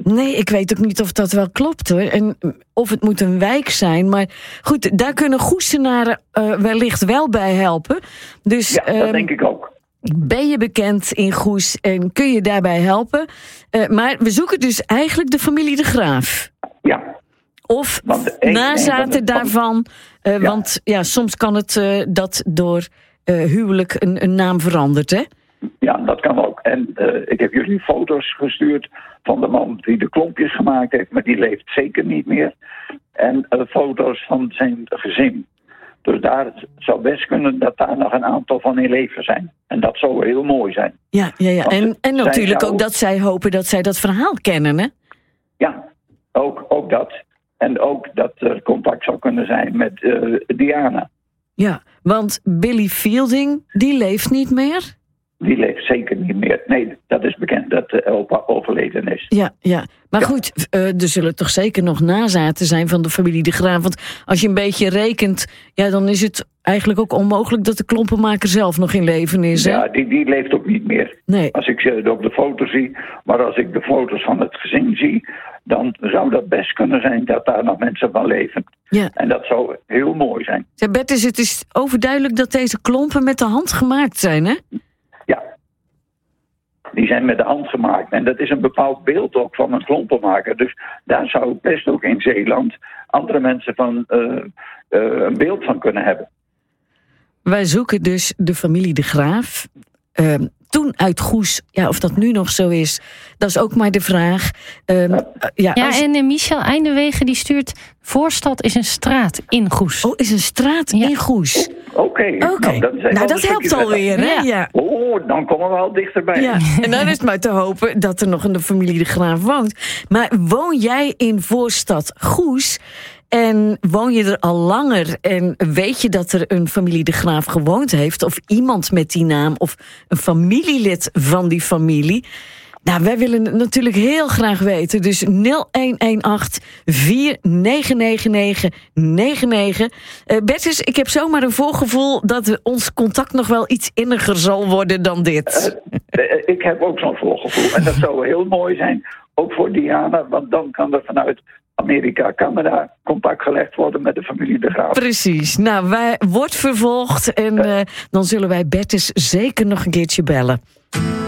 Nee, ik weet ook niet of dat wel klopt, hoor. En of het moet een wijk zijn. Maar goed, daar kunnen Goesenaren wellicht wel bij helpen. Dus, Ja, dat denk ik ook. Ben je bekend in Goes en kun je daarbij helpen? Maar we zoeken dus eigenlijk de familie De Graaf. Ja. Of nazaten daarvan. Want soms kan het dat door huwelijk een naam verandert, hè? Ja, dat kan ook. En ik heb jullie foto's gestuurd van de man die de klompjes gemaakt heeft, maar die leeft zeker niet meer. En foto's van zijn gezin. Dus daar zou best kunnen dat daar nog een aantal van in leven zijn. En dat zou heel mooi zijn. Ja. En natuurlijk ook dat zij hopen dat zij dat verhaal kennen, hè? Ja, ook dat. En ook dat er contact zou kunnen zijn met Diana. Ja, want Billy Fielding, die leeft niet meer? Die leeft zeker niet meer. Nee, dat is bekend dat de opa overleden is. Ja. Maar goed, er zullen toch zeker nog nazaten zijn van de familie De Graaf. Want als je een beetje rekent, dan is het eigenlijk ook onmogelijk dat de klompenmaker zelf nog in leven is. Hè? Ja, die leeft ook niet meer. Nee. Als ik ze op de foto zie, maar als ik de foto's van het gezin zie, dan zou dat best kunnen zijn dat daar nog mensen van leven. Ja. En dat zou heel mooi zijn. Bertus, het is overduidelijk dat deze klompen met de hand gemaakt zijn, hè? Ja. Die zijn met de hand gemaakt. En dat is een bepaald beeld ook van een klompenmaker. Dus daar zou best ook in Zeeland andere mensen van een beeld van kunnen hebben. Wij zoeken dus de familie De Graaf. Toen uit Goes, of dat nu nog zo is, dat is ook maar de vraag. En Michel Eindewegen die stuurt: Voorstad is een straat in Goes. Oh, is een straat in Goes. Oké. Nou, dat helpt alweer, hè? Ja. Oh, dan komen we al dichterbij. Ja. En dan is het maar te hopen dat er nog een familie De Graaf woont. Maar woon jij in Voorstad Goes? En woon je er al langer en weet je dat er een familie De Graaf gewoond heeft, of iemand met die naam, of een familielid van die familie? Nou, wij willen het natuurlijk heel graag weten. Dus 0118 4999 99. Bertus, ik heb zomaar een voorgevoel dat ons contact nog wel iets inniger zal worden dan dit. Ik heb ook zo'n voorgevoel. En dat zou heel mooi zijn, ook voor Diana, want dan kan er vanuit Amerika, Canada, contact gelegd worden met de familie De Graaf. Precies. Nou, wordt vervolgd en dan zullen wij Bertus zeker nog een keertje bellen.